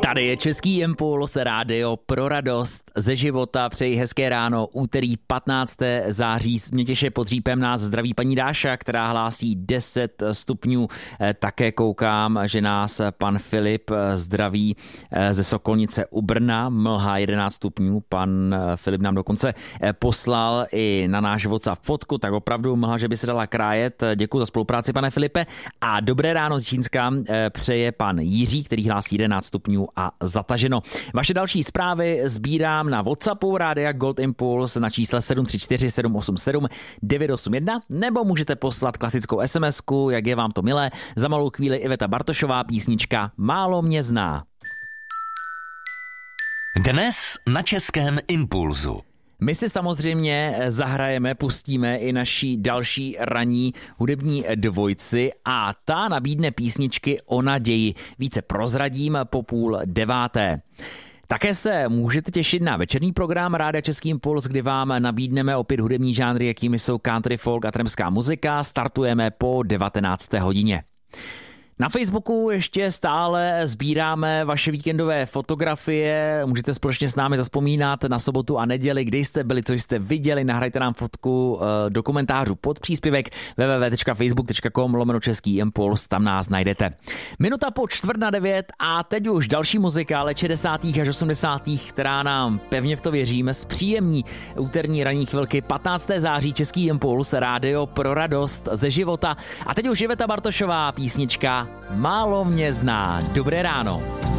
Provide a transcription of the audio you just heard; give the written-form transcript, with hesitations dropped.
Tady je Český impuls, rádio pro radost ze života. Přeji hezké ráno, úterý 15. září. S Mětěše pod Řípem nás zdraví paní Dáša, která hlásí 10 stupňů. Také koukám, že nás pan Filip zdraví ze Sokolnice u Brna. Mlha 11 stupňů. Pan Filip nám dokonce poslal i na náš WhatsApp fotku, tak opravdu mlha, že by se dala krájet. Děkuji za spolupráci, pane Filipe. A dobré ráno z Čínska přeje pan Jiří, který hlásí 11 stupňů a zataženo. Vaše další zprávy sbírám na WhatsAppu Rádia Gold Impuls na čísle 734 787 981 nebo můžete poslat klasickou SMS-ku, jak je vám to milé. Za malou chvíli Iveta Bartošová, písnička Málo mě zná. Dnes na Českém impulzu. My si samozřejmě zahrajeme, pustíme i naší další ranní hudební dvojci a ta nabídne písničky o naději. Více prozradím po 8:30. Také se můžete těšit na večerní program Rádia Český impuls, kdy vám nabídneme opět hudební žánry, jakými jsou country, folk a trampská muzika. Startujeme po 19. hodině. Na Facebooku ještě stále sbíráme vaše víkendové fotografie. Můžete společně s námi zazpomínat na sobotu a neděli, kde jste byli, co jste viděli. Nahrajte nám fotku do komentářů pod příspěvek www.facebook.com/Český impuls, tam nás najdete. Minuta po 8:45 a teď už další muzika, ale 60. až 80., která nám, pevně v to věříme, zpříjemní úterní ranní chvilky. 15. září, Český impuls, rádio pro radost ze života. A teď už Iveta Bartošová, písnička Málo mě zná. Dobré ráno.